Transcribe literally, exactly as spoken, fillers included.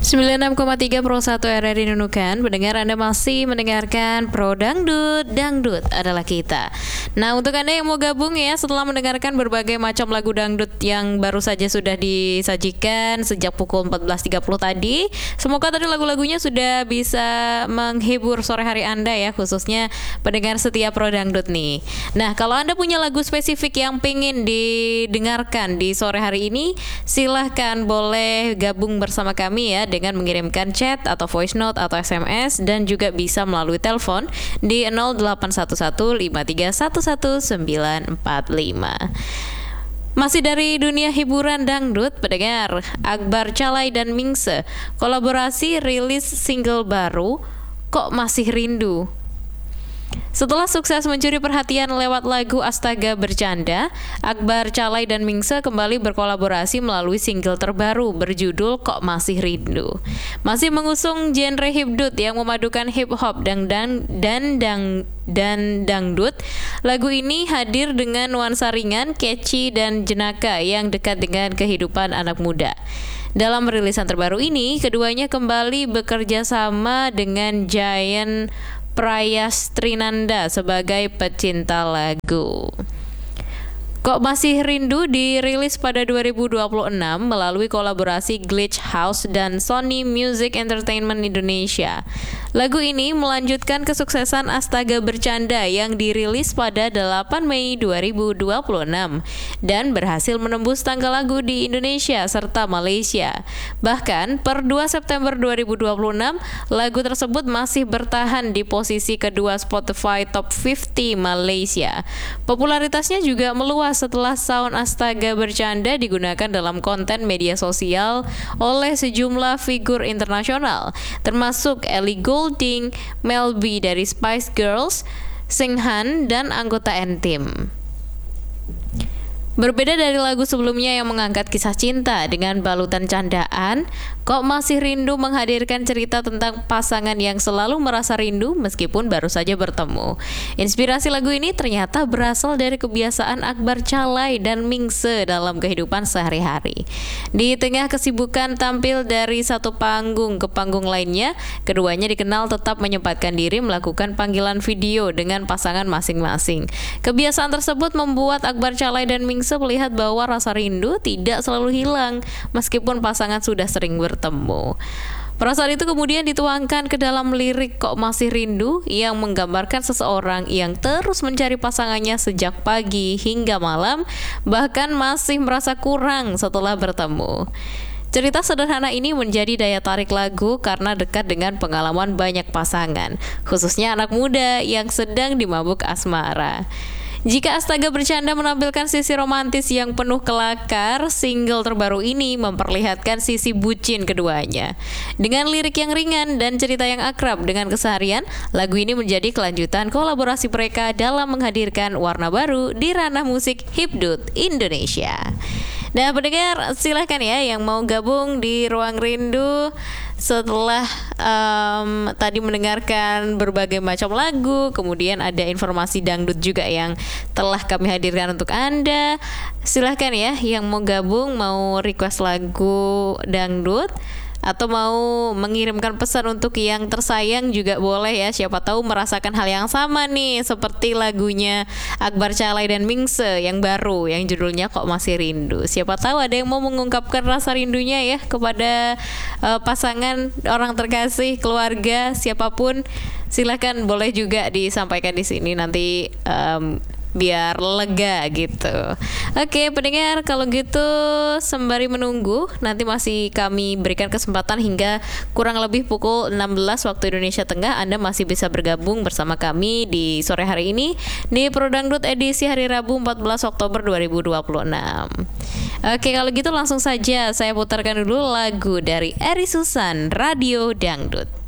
sembilan puluh enam koma tiga Pro satu R R I Nunukan. Pendengar, Anda masih mendengarkan Pro Dangdut, Dangdut adalah kita. Nah, untuk Anda yang mau gabung ya, setelah mendengarkan berbagai macam lagu dangdut yang baru saja sudah disajikan sejak pukul empat belas tiga puluh tadi, semoga tadi lagu-lagunya sudah bisa menghibur sore hari Anda ya, khususnya pendengar setia Pro Dangdut nih. Nah, kalau Anda punya lagu spesifik yang pengen didengarkan di sore hari ini, silahkan boleh gabung bersama kami ya, dengan mengirimkan chat atau voice note atau S M S, dan juga bisa melalui telepon di nol delapan satu satu lima tiga satu satu sembilan empat lima. Masih dari dunia hiburan dangdut, pendengar, Akbar Calay dan Mingse kolaborasi rilis single baru, Kok Masih Rindu. Setelah sukses mencuri perhatian lewat lagu Astaga Bercanda, Akbar Calay dan Mingse kembali berkolaborasi melalui single terbaru berjudul Kok Masih Rindu. Masih mengusung genre hipdut yang memadukan hip hop dan dan dan dang dan dangdut. Lagu ini hadir dengan nuansa ringan, catchy dan jenaka yang dekat dengan kehidupan anak muda. Dalam rilisan terbaru ini, keduanya kembali bekerja sama dengan Giant Prayastrinanda sebagai pecinta lagu. Kok Masih Rindu dirilis pada dua ribu dua puluh enam melalui kolaborasi Glitch House dan Sony Music Entertainment Indonesia. Lagu ini melanjutkan kesuksesan Astaga Bercanda yang dirilis pada delapan Mei dua ribu dua puluh enam dan berhasil menembus tangga lagu di Indonesia serta Malaysia. Bahkan per dua September dua ribu dua puluh enam, lagu tersebut masih bertahan di posisi kedua Spotify Top lima puluh Malaysia. Popularitasnya juga meluas setelah sound Astaga Bercanda digunakan dalam konten media sosial oleh sejumlah figur internasional, termasuk Ellie Goulding, Mel B dari Spice Girls, Singhan, dan anggota N T I M. Berbeda dari lagu sebelumnya yang mengangkat kisah cinta dengan balutan candaan, Kok Masih Rindu menghadirkan cerita tentang pasangan yang selalu merasa rindu meskipun baru saja bertemu. Inspirasi lagu ini ternyata berasal dari kebiasaan Akbar Calay dan Mingse dalam kehidupan sehari-hari. Di tengah kesibukan tampil dari satu panggung ke panggung lainnya, keduanya dikenal tetap menyempatkan diri melakukan panggilan video dengan pasangan masing-masing. Kebiasaan tersebut membuat Akbar Calay dan Mingse melihat bahwa rasa rindu tidak selalu hilang meskipun pasangan sudah sering bertemu. Perasaan itu kemudian dituangkan ke dalam lirik Kok Masih Rindu yang menggambarkan seseorang yang terus mencari pasangannya sejak pagi hingga malam, bahkan masih merasa kurang setelah bertemu. Cerita sederhana ini menjadi daya tarik lagu karena dekat dengan pengalaman banyak pasangan, khususnya anak muda yang sedang dimabuk asmara. Jika Astaga Bercanda menampilkan sisi romantis yang penuh kelakar, single terbaru ini memperlihatkan sisi bucin keduanya. Dengan lirik yang ringan dan cerita yang akrab dengan keseharian, lagu ini menjadi kelanjutan kolaborasi mereka dalam menghadirkan warna baru di ranah musik hipdut Indonesia. Nah, pendengar, silahkan ya yang mau gabung di Ruang Rindu setelah um, tadi mendengarkan berbagai macam lagu, kemudian ada informasi dangdut juga yang telah kami hadirkan untuk Anda. Silahkan ya yang mau gabung, mau request lagu dangdut atau mau mengirimkan pesan untuk yang tersayang juga boleh ya. Siapa tahu merasakan hal yang sama nih seperti lagunya Akbar Calay dan Mingse yang baru yang judulnya Kok Masih Rindu. Siapa tahu ada yang mau mengungkapkan rasa rindunya ya kepada uh, pasangan, orang terkasih, keluarga, siapapun. Silakan boleh juga disampaikan di sini nanti um, biar lega gitu. Oke pendengar, kalau gitu sembari menunggu, nanti masih kami berikan kesempatan hingga kurang lebih pukul enam belas waktu Indonesia Tengah. Anda masih bisa bergabung bersama kami di sore hari ini di Pro Dangdut edisi hari Rabu empat belas Oktober dua ribu dua puluh enam. Oke, kalau gitu langsung saja saya putarkan dulu lagu dari Eri Susan, Radio Dangdut.